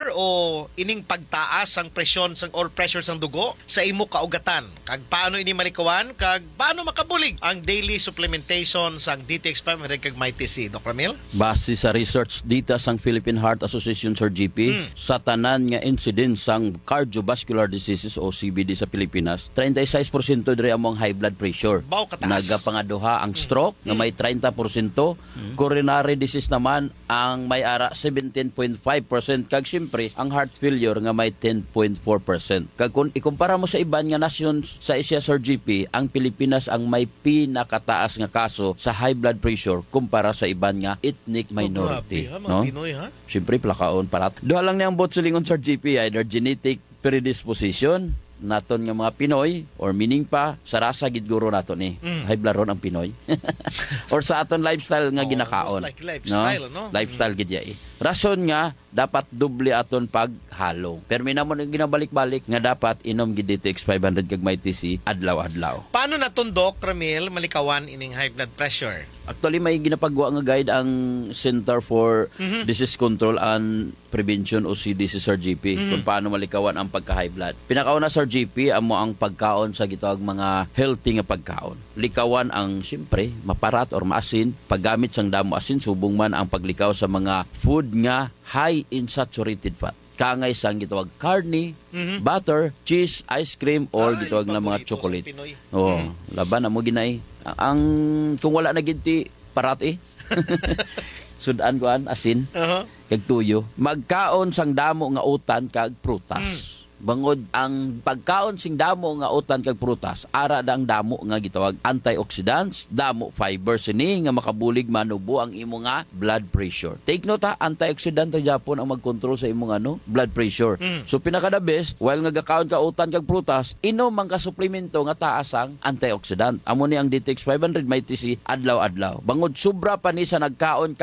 sugar o ining pagtaas ang presyon or pressure sang dugo sa imo kaugatan? Kag paano ini malikawan? Kag paano makabulig ang daily supplementation sang DTX500 kag MyTC, Dr. Ramil? Base sa research data sang Philippine Heart Association Sir GP, sa tanan nga incidence sang cardiovascular diseases o CVD sa Pilipinas, 36% diri among high blood pressure. Baw kataas. Nagapangaduha ang stroke nga may 30%, coronary disease naman ang may ara 17.5%, kag siyempre ang heart failure nga may 10.4%. Kag kung ikumpara mo sa iban nga nasyon sa Asia Sir GP, ang Pilipinas ang may pinakataas nga kaso sa high blood pressure kumpara sa iban nga ethnic minority. Grabe, ha, mga No? Pinoy, ha? Siyempre plakaon parat. Duha lang niyang bot silingon Sir GP, either genetic predisposition naton nga mga Pinoy or meaning pa sa rasa gid guro naton ni high blood ron ang Pinoy or sa aton lifestyle nga ginakaon, like lifestyle, no? Lifestyle gid ya rason nga dapat doble aton paghalo pero minamon ginabalik-balik nga dapat inom gid DTX 500 kag MyTC adlaw-adlaw. Paano natun, Doc Ramil, malikawan ining high blood pressure? Actually, may ginapagawa nga guide ang Center for Disease Control and Prevention o CDC Sir GP kung paano malikawan ang pagka-high blood. Pinakauna Sir GP, amo ang pagkaon sa gitawag mga healthy nga pagkaon. Likawan ang, siyempre, maparat or maasin. Paggamit sang damo asin, subong man ang paglikaw sa mga food nga high in saturated fat. Kangay sang gitawag karne, butter, cheese, ice cream, or gitawag na mga chocolate. Oo, laban na mo ginay. Ang kung wala na ginti parati sudan kuan asin kag tuyo, magkaon sang damo nga utan kag prutas. Bangod ang pagkaon sing damo nga utan kag prutas, ara dang damo nga gitawag antioxidants, damo fiber sini nga makabulig manubo ang imo nga blood pressure. Take note ha, antioxidant ta Japon ang magkontrol sa imong blood pressure. So pinaka the best, while nga gakaon ka utan kag prutas, inom man ka suplemento nga taas ang antioxidant. Amo ni ang DTX 500 MyTC adlaw-adlaw. Bangod sobra pa ni sa nagkaon